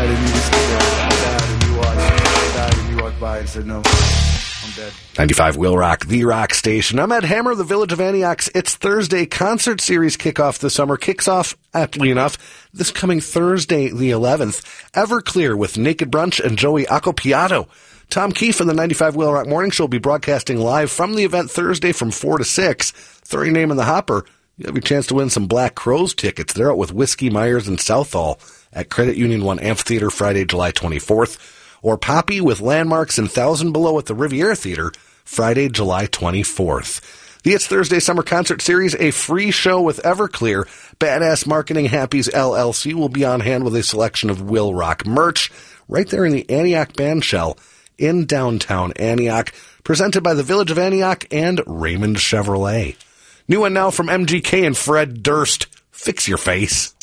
died and you just died and you walked by and said, no, I'm dead. 95 Will Rock, the rock station. I'm Ed Hammer, the Village of Antioch's It's Thursday concert series kickoff this summer. Kicks off, aptly enough, this coming Thursday, the 11th. Everclear with Naked Brunch and Joey Accopiato. Tom Keefe and the 95 Will Rock Morning Show will be broadcasting live from the event Thursday from 4 to 6. Throw your name in the hopper. You have your chance to win some Black Crowes tickets. They're out with Whiskey Myers and Southall at Credit Union 1 Amphitheater Friday, July 24th. Or Poppy with Landmarks and Thousand Below at the Riviera Theater Friday, July 24th. The It's Thursday Summer Concert Series, a free show with Everclear. Badass Marketing Happies LLC will be on hand with a selection of Will Rock merch right there in the Antioch Bandshell in downtown Antioch, presented by the Village of Antioch and Raymond Chevrolet. New one now from MGK and Fred Durst. Fix your face.